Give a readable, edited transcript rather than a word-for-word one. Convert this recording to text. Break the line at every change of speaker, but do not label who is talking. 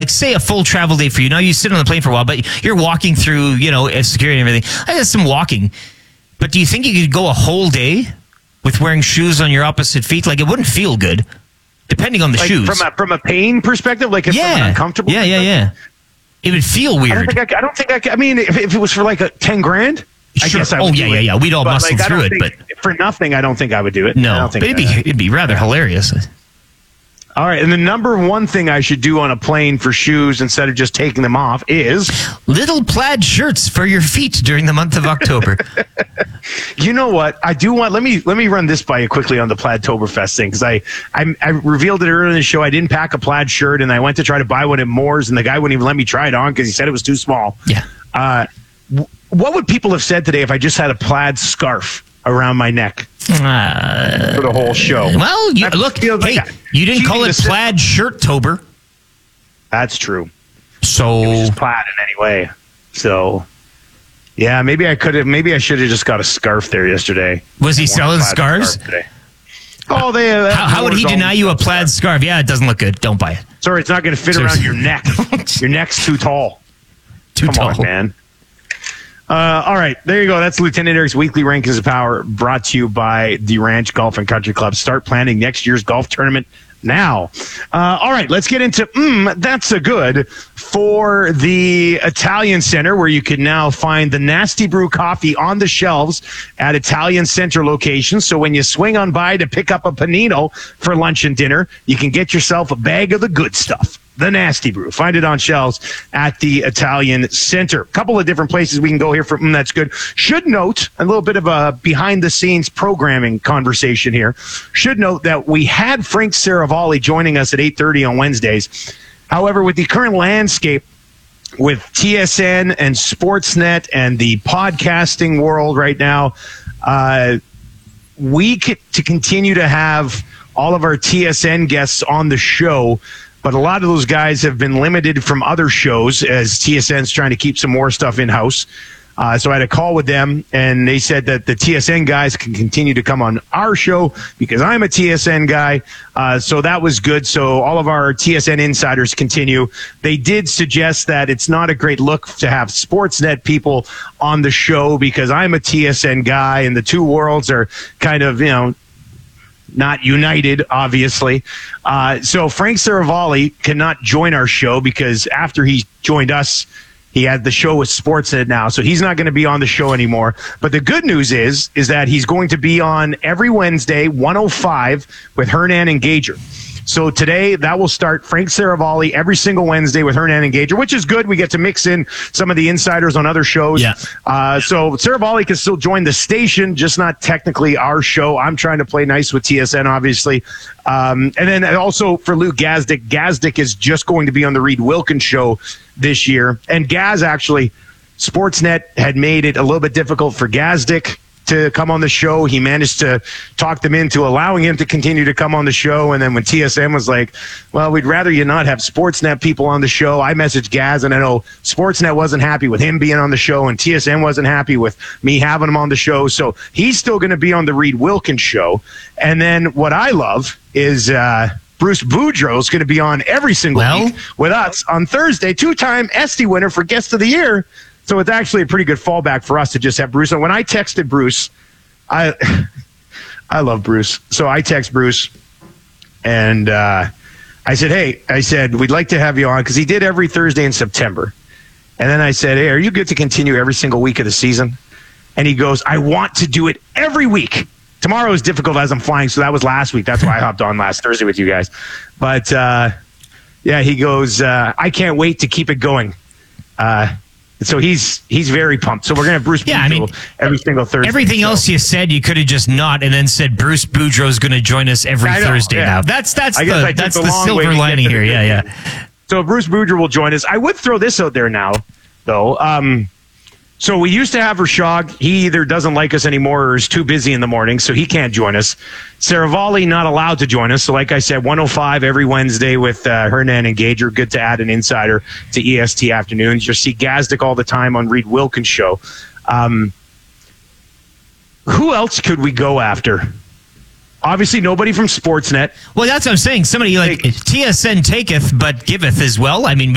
like, say, a full travel day for you. Now, you sit on the plane for a while, but you're walking through, security and everything. I got some walking. But do you think you could go a whole day with wearing shoes on your opposite feet? Like, it wouldn't feel good, depending on the shoes.
From a pain perspective? Like, from an uncomfortable perspective?
Yeah. It would feel weird.
I don't think I could. I mean, if it was for like a 10 grand,
sure.
I guess I would do it.
Yeah. We'd all muscle through it, but
for nothing, I don't think I would do it.
No, but it'd be rather hilarious.
All right, and the number one thing I should do on a plane for shoes instead of just taking them off is
little plaid shirts for your feet during the month of October.
You know what? I do want. Let me run this by you quickly on the Plaidtoberfest thing, because I revealed it earlier in the show. I didn't pack a plaid shirt, and I went to try to buy one at Moore's, and the guy wouldn't even let me try it on because he said it was too small.
Yeah.
What would people have said today if I just had a plaid scarf around my neck for the whole show?
Well, you didn't call it plaid shirt-tober.
That's true.
So
it was just plaid in any way. So yeah, maybe I should have just got a scarf there yesterday.
Was he selling scarves?
Oh,
how would he deny you a plaid scarf? Yeah, it doesn't look good. Don't buy it.
Sorry, it's not going to fit around your neck. Your neck's too tall. Come on, man. All right, there you go. That's Lieutenant Eric's Weekly Rankings of Power, brought to you by the Ranch Golf and Country Club. Start planning next year's golf tournament now. All right, let's get into That's a Good for the Italian Center, where you can now find the Nasty Brew coffee on the shelves at Italian Center locations. So when you swing on by to pick up a panino for lunch and dinner, you can get yourself a bag of the good stuff. The Nasty Brew. Find it on shelves at the Italian Center. A couple of different places we can go here for That's Good. Should note, a little bit of a behind-the-scenes programming conversation here. Should note that we had Frank Saravalli joining us at 8:30 on Wednesdays. However, with the current landscape with TSN and Sportsnet and the podcasting world right now, to continue to have all of our TSN guests on the show. But a lot of those guys have been limited from other shows as TSN's trying to keep some more stuff in-house. So I had a call with them, and they said that the TSN guys can continue to come on our show because I'm a TSN guy. So that was good. So all of our TSN insiders continue. They did suggest that it's not a great look to have Sportsnet people on the show because I'm a TSN guy, and the two worlds are kind of, not united, obviously. So Frank Saravalli cannot join our show because after he joined us, he had the show with Sportsnet now. So he's not going to be on the show anymore. But the good news is that he's going to be on every Wednesday, 105, with Hernan and Gager. So today, that will start Frank Saravalli every single Wednesday with Hernan and Gager, which is good. We get to mix in some of the insiders on other shows.
Yeah.
So Saravalli can still join the station, just not technically our show. I'm trying to play nice with TSN, obviously. And then also for Luke Gazdick. Gazdick is just going to be on the Reed Wilkins show this year. And Gaz, actually, Sportsnet had made it a little bit difficult for Gazdick to come on the show. He managed to talk them into allowing him to continue to come on the show. And then when TSN was like, well, we'd rather you not have Sportsnet people on the show, I messaged Gaz, and I know Sportsnet wasn't happy with him being on the show, and TSN wasn't happy with me having him on the show. So he's still going to be on the Reed Wilkins show. And then what I love is Bruce Boudreau is going to be on every single week with us on Thursday, two-time Esty winner for Guest of the Year. So it's actually a pretty good fallback for us to just have Bruce. And when I texted Bruce, I love Bruce. So I text Bruce, and I said, we'd like to have you on, because he did every Thursday in September. And then I said, hey, are you good to continue every single week of the season? And he goes, I want to do it every week. Tomorrow is difficult as I'm flying, so that was last week. That's why I hopped on last Thursday with you guys. But, he goes, I can't wait to keep it going. So he's very pumped. So we're going to have Bruce Boudreau every single Thursday.
Everything else you said, you could have just not and then said Bruce Boudreau is going to join us every Thursday now. That's the silver lining here. Yeah.
So Bruce Boudreau will join us. I would throw this out there now, though. So we used to have Rashog. He either doesn't like us anymore or is too busy in the morning, so he can't join us. Saravalli not allowed to join us. So like I said, 105 every Wednesday with Hernan and Gager. Good to add an insider to EST afternoons. You'll see Gazdick all the time on Reed Wilkins' show. Who else could we go after? Obviously, nobody from Sportsnet.
Well, that's what I'm saying. Somebody like TSN taketh, but giveth as well. I mean,